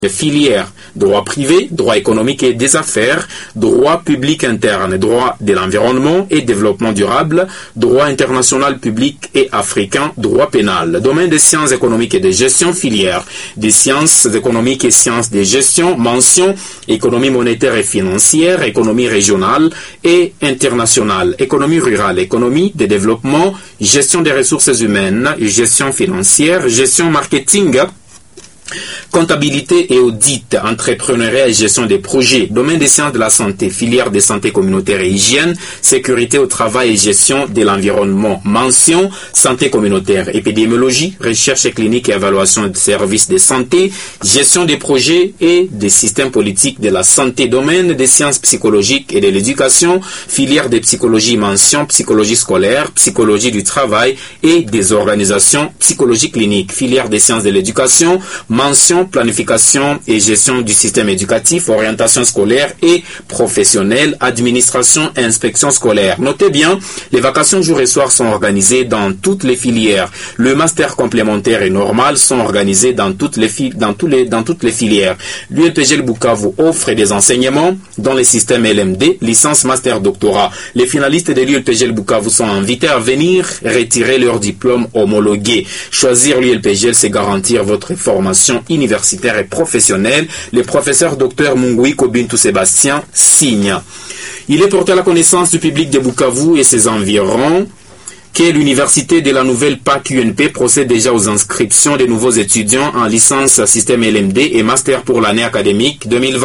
filières, droit privé, droit économique et des affaires, droit public interne, droit de l'environnement et développement durable, droit international public et africain, droit pénal, domaine des sciences économiques et de gestion, filière, des sciences économiques et sciences de gestion, mention, économie monétaire et financière, économie régionale et internationale, économie rurale, économie de développement, gestion des ressources humaines, gestion financière, gestion marketing, comptabilité et audit, entrepreneuriat et gestion des projets, domaine des sciences de la santé, filière de santé communautaire et hygiène, sécurité au travail et gestion de l'environnement, mention, santé communautaire, épidémiologie, recherche clinique et évaluation de services de santé, gestion des projets et des systèmes politiques de la santé, domaine des sciences psychologiques et de l'éducation, filière de psychologie, mention, psychologie scolaire, psychologie du travail et des organisations, psychologie clinique, filière des sciences de l'éducation, mention, planification et gestion du système éducatif, orientation scolaire et professionnelle, administration et inspection scolaire. Notez bien, les vacations jour et soir sont organisées dans toutes les filières. Le master complémentaire et normal sont organisés dans toutes les filières. L'ULPGL Bukavu offre des enseignements dans les systèmes LMD, licence, master, doctorat. Les finalistes de l'ULPGL Bukavu sont invités à venir retirer leur diplôme homologué. Choisir l'ULPGL, c'est garantir votre formation universitaire et professionnelle. Le professeur Dr Munguiko Bintou Sébastien signe. Il est porté à la connaissance du public de Bukavu et ses environs que l'université de la nouvelle PAC UNP procède déjà aux inscriptions des nouveaux étudiants en licence système LMD et master pour l'année académique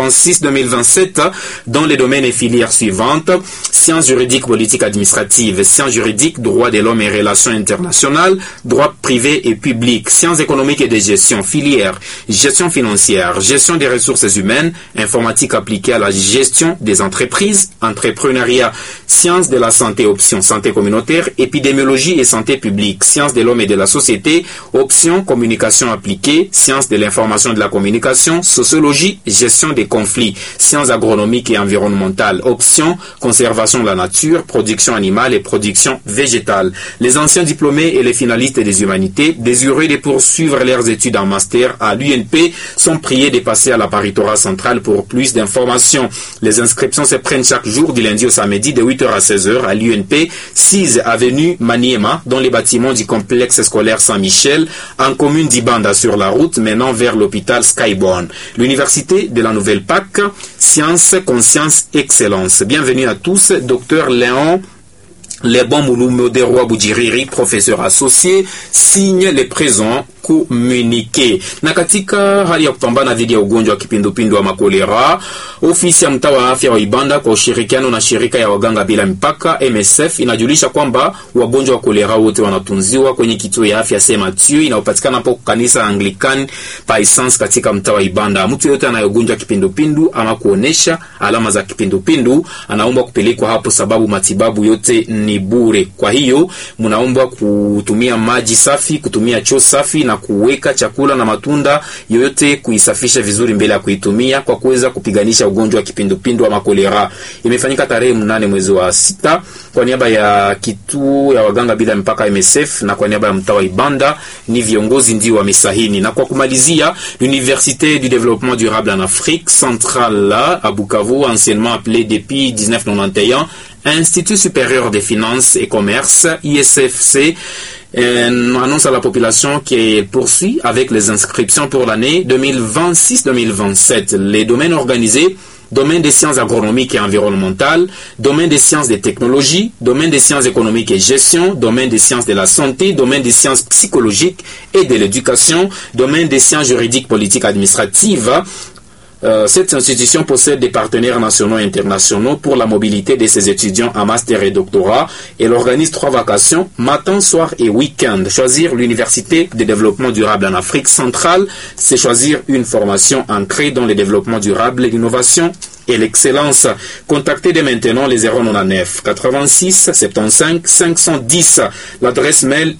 2026-2027 dans les domaines et filières suivantes: sciences juridiques, politiques administratives, sciences juridiques, droit de l'homme et relations internationales, droit privé et public, sciences économiques et de gestion, filière, gestion financière, gestion des ressources humaines, informatique appliquée à la gestion des entreprises, entrepreneuriat, sciences de la santé, option santé communautaire, épidémiologie et santé publique, sciences de l'homme et de la société, option communication appliquée, sciences de l'information et de la communication, sociologie, gestion des conflits, sciences agronomiques et environnementales, option conservation de la nature, production animale et production végétale. Les anciens diplômés et les finalistes des humanités désireux de poursuivre leurs études en master à l'UNP sont priés de passer à la paritorat centrale pour plus d'informations. Les inscriptions se prennent chaque jour du lundi au samedi de 8h à 16h à l'UNP 6 avenue Maniema, dans les bâtiments du complexe scolaire Saint-Michel, en commune d'Ibanda sur la route menant vers l'hôpital Skyborn. L'université de la nouvelle PAC, science, conscience, excellence. Bienvenue à tous, Dr Léon Lebon Moulou de Roi Boudjiriri, professeur associé, signe les présents communiqué. Na katika hali ya kupambana dhidi ya ugonjwa wa kipindupindu wa makolera, ofisi ya mtaa wa afya wa Ibanda kwa ushirikiano na shirika ya waganga bila mipaka MSF inajulisha kwamba wagonjwa wa kolera wote wanatunziwa kwenye kituo ya afya Saint Mathieu inayopatikana hapo kanisa Anglican pa Essence katika mtaa wa Ibanda. Mtu yote anayegonjwa kipindupindu ama kuonesha alama za kipindupindu anaomba kupelekwa hapo, sababu matibabu yote ni bure. Kwa hiyo mnaomba kutumia maji safi, kutumia choo safi na kuweka chakula na matunda yoyote kuisafisha vizuri mbele ya kuitumia kwa kuweza kupiganisha ugonjwa wa kipindupindu wa makolera. Imefanyika tarehe 8 mwezi wa 6 kwa niaba ya kituo ya waganga bila mpaka MSF na kwa niaba ya mtaa wa Ibanda, ni viongozi ndio wamesahini. Na kwa kumalizia, l'Université du développement durable en Afrique centrale à Bukavu, anciennement appelée depuis 1991 Institut supérieur des finances et commerce, ISFC, annonce à la population qu'elle poursuit avec les inscriptions pour l'année 2026-2027. Les domaines organisés: domaine des sciences agronomiques et environnementales, domaine des sciences des technologies, domaine des sciences économiques et gestion, domaine des sciences de la santé, domaine des sciences psychologiques et de l'éducation, domaine des sciences juridiques, politiques, administratives. Cette institution possède des partenaires nationaux et internationaux pour la mobilité de ses étudiants en master et doctorat. Elle organise 3 vacations, matin, soir et week-end. Choisir l'Université de développement durable en Afrique centrale, c'est choisir une formation ancrée dans le développement durable, l'innovation et l'excellence. Contactez dès maintenant les 099 86 75 510. L'adresse mail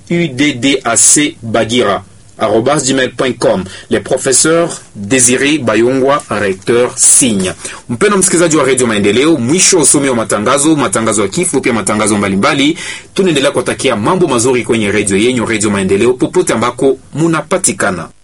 uddacbagira @gmail.com. Le professeur Désiré Bayongwa, recteur signe. Mpendwa msikilizaji wa Radio Maendeleo, mwisho usomi wa matangazo ya kifo, pia matangazo mbalimbali. Tunaendelea kutakia mambo mazuri kwenye radio yenyu, Radio Maendeleo, popote ambako munapatikana.